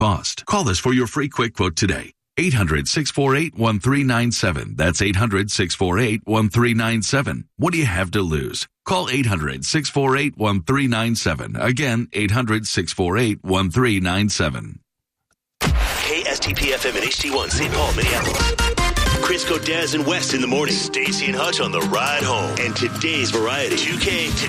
cost. Call us for your free quick quote today. 800-648-1397. That's 800-648-1397. What do you have to lose? Call 800-648-1397. Again, 800-648-1397. KSTP FM and HD1 St. Paul, Minneapolis. Crisco, Daz, and West in the morning. Stacy and Hutch on the ride home. And today's variety, 2K to